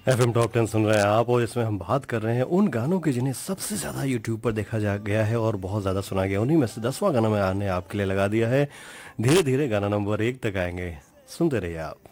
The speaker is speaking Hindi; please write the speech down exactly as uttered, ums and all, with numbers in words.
एफ एम टॉप टेन सुन रहे हैं आप, और इसमें हम बात कर रहे हैं उन गानों की जिन्हें सबसे ज़्यादा यूट्यूब पर देखा जा गया है और बहुत ज़्यादा सुना गया। उन्हीं में से दसवां गाना मैंने आपके लिए लगा दिया है। धीरे धीरे गाना नंबर एक तक आएंगे, सुनते रहिए आप।